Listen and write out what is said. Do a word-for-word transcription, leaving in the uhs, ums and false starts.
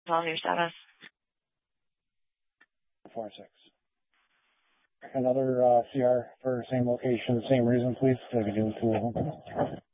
Tell your status. four six. Another uh, C R for same location, same reason, please. So we can do two of them.